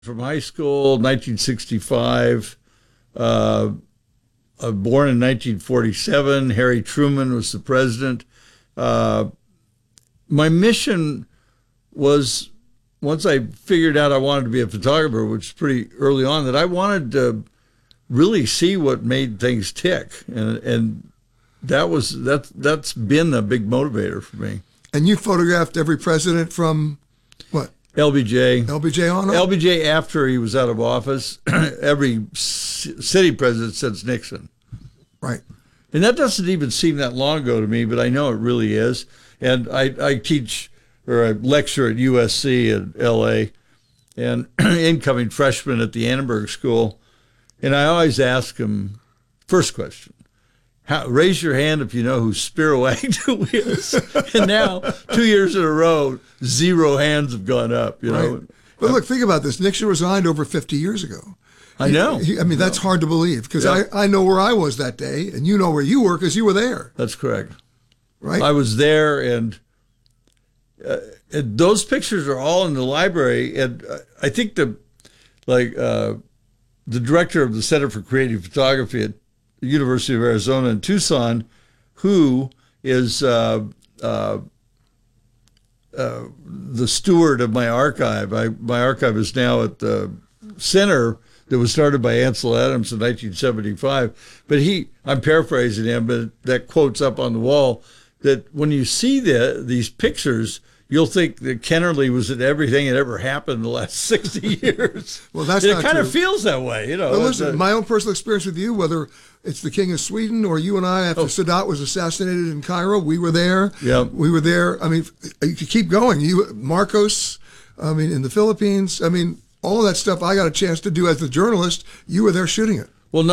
from high school, 1965. Born in 1947. Harry Truman was the president. My mission was, once I figured out I wanted to be a photographer, which was pretty early on, that I wanted to really see what made things tick, and that's been a big motivator for me. And you photographed every president from what? LBJ. LBJ on? LBJ after he was out of office. Every city president since Nixon. Right. And that doesn't even seem that long ago to me, but I know it really is. And I teach, or I lecture at USC in LA, and incoming freshmen at the Annenberg School. And I always ask them, first question, raise your hand if you know who Spiro Agnew is. And now, 2 years in a row, 0 hands have gone up. You know. Right. But look, think about this. Nixon resigned over 50 years ago. I know. That's hard to believe, because I know where I was that day, and you know where you were because you were there. That's correct. Right. I was there, and those pictures are all in the library. And I think the director of the Center for Creative Photography at the University of Arizona in Tucson, who is the steward of my archive. My archive is now at the center that was started by Ansel Adams in 1975. But I'm paraphrasing him, but that quote's up on the wall, that when you see these pictures, you'll think that Kennerly was at everything that ever happened in the last 60 years. Well, that's and not it kind true. of feels that way, you know. Well, listen, my own personal experience with you, whether it's the King of Sweden or you and I, after Sadat was assassinated in Cairo, we were there. Yeah. We were there. I mean, you could keep going. Marcos, in the Philippines. All of that stuff I got a chance to do as the journalist. You were there shooting it. Well,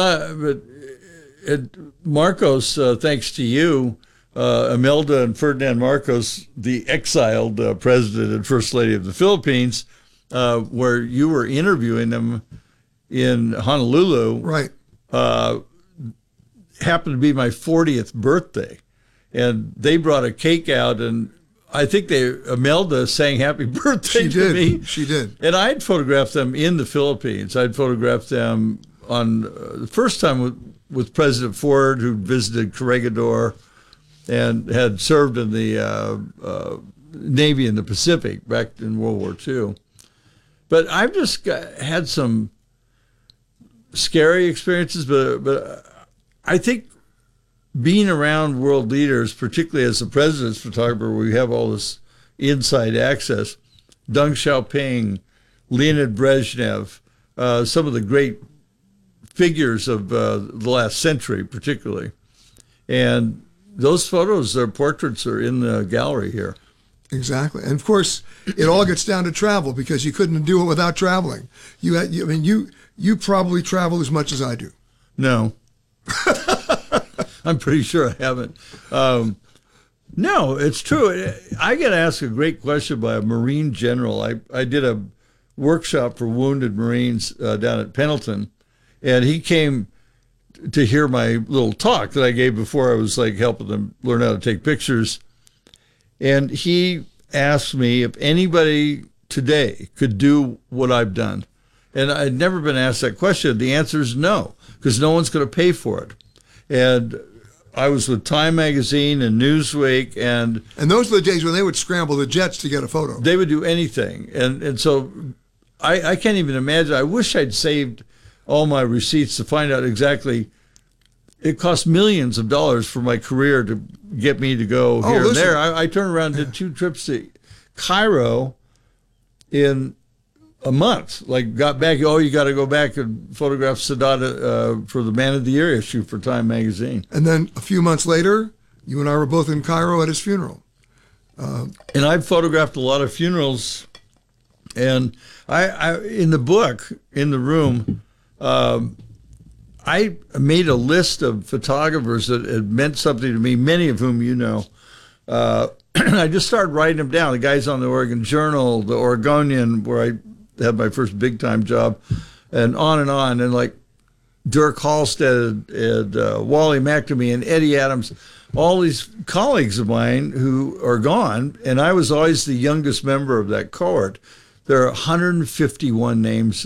Marcos, thanks to you, Imelda and Ferdinand Marcos, the exiled president and first lady of the Philippines, where you were interviewing them in Honolulu, right? Happened to be my 40th birthday, and they brought a cake out, and I think Imelda sang happy birthday to me. She did. And I'd photographed them in the Philippines. I'd photographed them on the first time with President Ford, who visited Corregidor and had served in the Navy in the Pacific back in World War II. But I've just had some scary experiences, but I think being around world leaders, particularly as the president's photographer, where we have all this inside access, Deng Xiaoping, Leonid Brezhnev, some of the great figures of the last century, particularly. And those photos, their portraits are in the gallery here. Exactly. And of course, it all gets down to travel, because you couldn't do it without traveling. You probably travel as much as I do. No. I'm pretty sure I haven't. No, it's true. I get asked a great question by a Marine general. I did a workshop for wounded Marines down at Pendleton, and he came to hear my little talk that I gave before I was helping them learn how to take pictures. And he asked me if anybody today could do what I've done. And I'd never been asked that question. The answer is no, because no one's going to pay for it. And I was with Time Magazine and Newsweek. And those were the days when they would scramble the jets to get a photo. They would do anything. And so I can't even imagine. I wish I'd saved all my receipts to find out exactly. It cost millions of dollars for my career to get me to go here and there. I turned around and did 2 trips to Cairo in a month. Got back, you got to go back and photograph Sadat for the Man of the Year issue for Time Magazine. And then a few months later, you and I were both in Cairo at his funeral. And I've photographed a lot of funerals. And I in the book, in the room, I made a list of photographers that had meant something to me, many of whom you know. I just started writing them down. The guys on the Oregon Journal, the Oregonian, where I had my first big-time job, and on. And Dirk Halstead and Wally McNamee and Eddie Adams, all these colleagues of mine who are gone, and I was always the youngest member of that cohort. there are 151 names